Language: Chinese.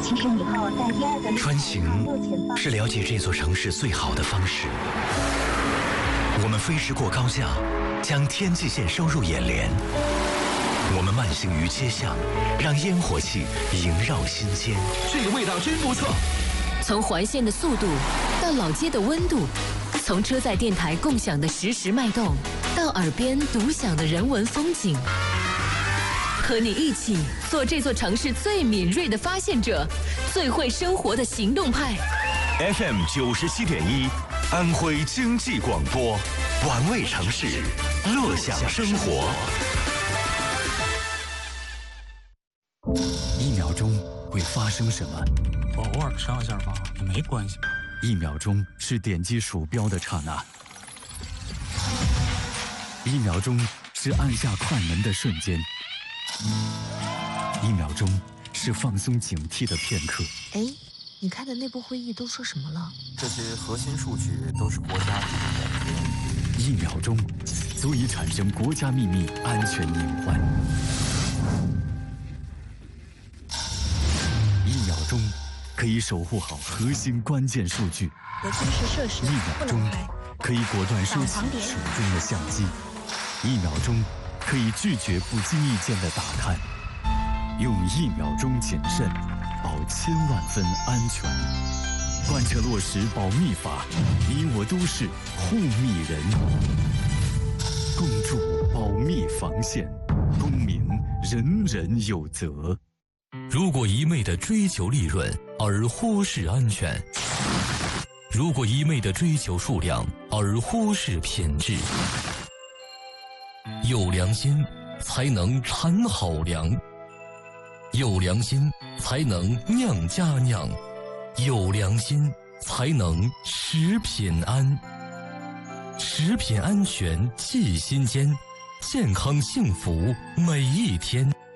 其实以后在第二个穿行是了解这座城市最好的方式。我们飞驰过高架，将天际线收入眼帘。我们慢行于街巷，让烟火气萦绕心间。 这个味道真不错。 从环线的速度到老街的温度，从车载电台共享的实时脉动，到耳边独享的人文风景。和你一起做这座城市最敏锐的发现者，最会生活的行动派。 FM 97.1，安徽经济广播，玩味城市，乐享生活。 1秒钟会发生什么？ 我偶尔上一下吧，也没关系。 1秒钟是点击鼠标的刹那，1秒钟是按下快门的瞬间，1秒钟是放松警惕的片刻。 哎，你开的内部会议都说什么了？ 这些核心数据都是国家机密 1秒钟足以产生国家秘密安全隐患。1秒钟可以守护好核心关键数据。 有军事设施 1秒钟可以果断收起手中的相机。1秒钟可以拒绝不经意间的打探。用1秒钟谨慎，保千万分安全。贯彻落实保密法，你我都是护密人。共筑保密防线，公民人人有责。 如果一味地追求利润而忽视安全，如果一味地追求数量而忽视品质，有良心才能产好粮，有良心才能酿家酿，有良心才能食品安。食品安全系心间，健康幸福每一天。